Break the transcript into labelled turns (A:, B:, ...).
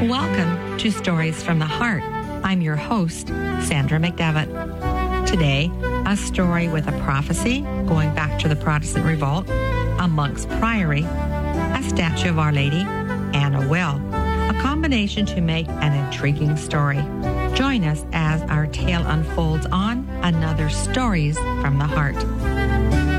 A: Welcome to Stories from the Heart. I'm your host, Sandra McDevitt. Today, a story with a prophecy going back to the Protestant Revolt, a monk's priory, a statue of Our Lady, and a well. A combination to make an intriguing story. Join us as our tale unfolds on another Stories from the Heart.